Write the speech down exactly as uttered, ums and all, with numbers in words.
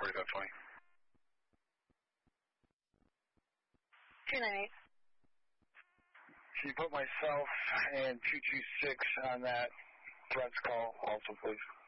forty-five twenty. two nine eight. Can you put myself and two two six on that threats call also, please?